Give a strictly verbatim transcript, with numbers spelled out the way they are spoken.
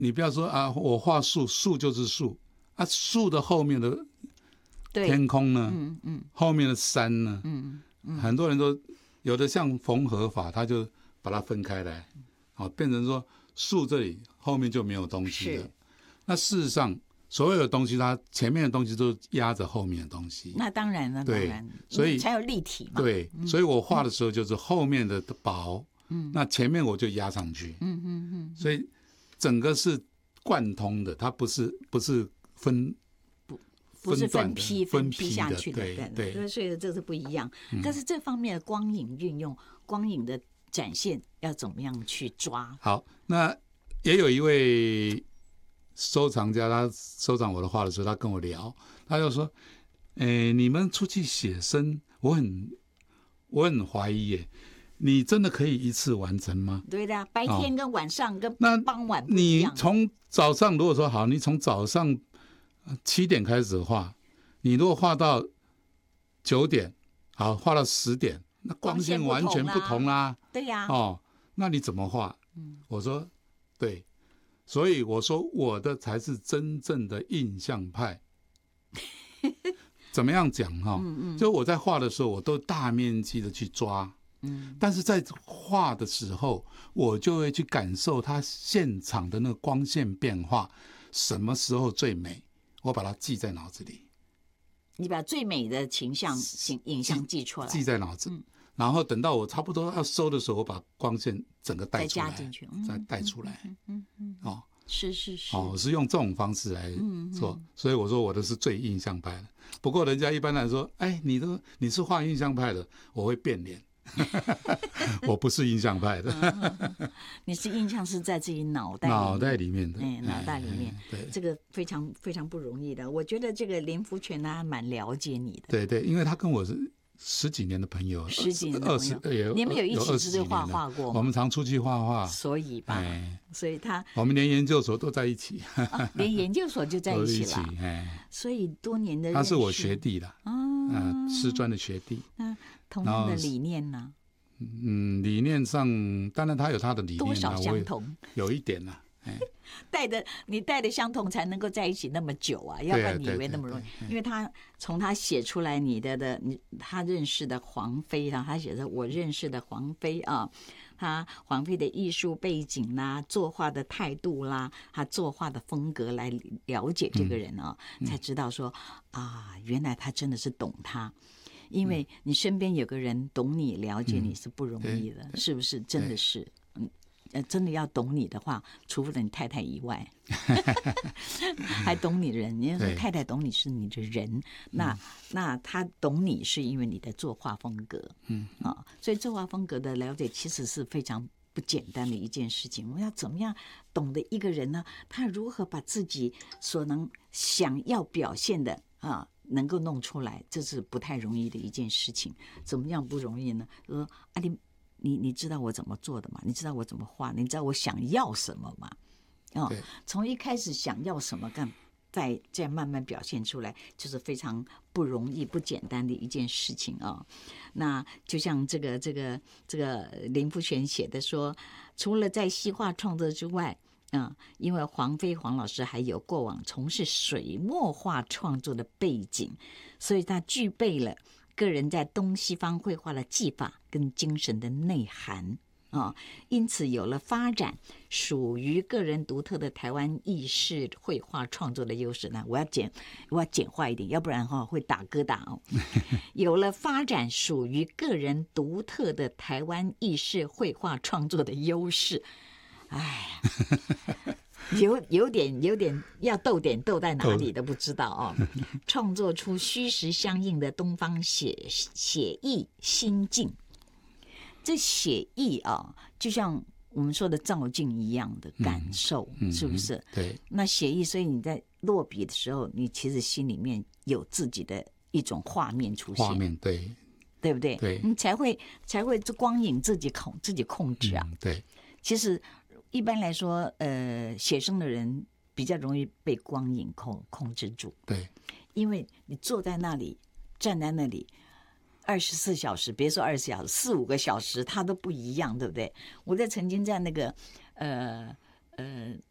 你不要说啊，我画树，树就是树啊，树的后面的天空呢，嗯嗯，后面的山呢，嗯嗯，很多人都有的像缝合法，他就把它分开来，好、哦、变成说树这里后面就没有东西了。那事实上，所有的东西，它前面的东西都压着后面的东西。 那当然了，当然， 所以才有立体嘛。 对，嗯、所以我画的时候就是后面的薄，嗯，那前面我就压上去，嗯嗯嗯，所以整个是贯通的，它不是不是分。 不是分批分批下去的， 对对对， 所以这是不一样。嗯、但是这方面的光影运用、光影的展现要怎么样去抓？ 好，那也有一位收藏家，他收藏我的画的时候，他跟我聊，他就说：“诶，你们出去写生，我很我很怀疑耶，你真的可以一次完成吗？” 对的，白天跟晚上跟傍晚不一样。 你从早上如果说好，你从早上七点开始画，你如果画到九点，好，画到十点，那光线完全不同啦。 对呀、啊， 哦，那你怎么画？嗯，我说对，所以我说我的才是真正的印象派。怎么样讲哈、哦？嗯嗯，就我在画的时候，我都大面积的去抓。嗯，但是在画的时候，我就会去感受它现场的那个光线变化，什么时候最美。我把它记在脑子里， 你把最美的形象、影像记出来， 记在脑子，嗯、然后等到我差不多要收的时候，我把光线整个带出来， 再加进去， 嗯、再带出来，嗯嗯嗯，哦， 是是是， 哦，我是用这种方式来做，嗯、所以我说我的是最印象派的。不过人家一般来说，哎，你都你是画印象派的，我会变脸。我不是印象派的嗯，你是印象是在自己脑袋脑袋里面的， 哎，脑袋里面， 对， 这个非常非常不容易的。我觉得这个林福全他蛮了解你的， 对对，因为他跟我是十几年的朋友， 十几年的朋友，你们有一起出去画画过吗？ 我们常出去画画， 所以吧，哎、所以他我们连研究所都在一起， 啊、连研究所就在一起了， 哎， 所以多年的他是我学弟啦，啊、呃，师专的学弟， 那同样的理念呢？ 嗯，理念上当然他有他的理念， 多少相同， 有一点啦、啊。 带的你带的相同才能够在一起那么久啊，要不然你以为那么容易？因为他从他写出来你的的你他认识的黄飞啊，他写的我认识的黄飞啊，他黄飞的艺术背景啦、作画的态度啦、他作画的风格来了解这个人啊，嗯、才知道说啊，原来他真的是懂他。因为你身边有个人懂你、了解你是不容易的，嗯、是不是？真的是，嗯，呃，真的要懂你的话，除了你太太以外，还懂你的人。你说太太懂你是你的人，那那他懂你是因为你的作画风格，嗯啊、哦，所以作画风格的了解其实是非常不简单的一件事情。我们要怎么样懂得一个人呢？他如何把自己所能想要表现的啊？能够弄出来，这是不太容易的一件事情。怎么样不容易呢？说啊，你你你知道我怎么做的吗？你知道我怎么画？你知道我想要什么吗？哦，从一开始想要什么干，再再慢慢表现出来，就是非常不容易、不简单的一件事情啊、哦。那就像这个这个这个林福全写的说，除了在西画创作之外。嗯，因为黄飞黄老师还有过往从事水墨画创作的背景，所以他具备了个人在东西方绘画的技法跟精神的内涵啊、哦，因此有了发展属于个人独特的台湾意式绘画创作的优势呢。我要简我要简化一点，要不然哈、哦、会打疙瘩哦。有了发展属于个人独特的台湾意式绘画创作的优势。哎，有有点有点要逗点逗在哪里都不知道哦。创作出虚实相应的东方写写意心境，这写意啊，就像我们说的照镜一样的感受，嗯、是不是？ 嗯、对。 那写意，所以你在落笔的时候，你其实心里面有自己的一种画面出现， 画面对， 对不对？ 对， 你才会才会这光影自己控自己控制啊。 嗯、对， 其实。一般来说，呃，写生的人比较容易被光影控控制住。 对， 因为你坐在那里，站在那里，二十四小时，别说二十四小时，四五个小时，它都不一样，对不对？我在曾经在那个，呃呃，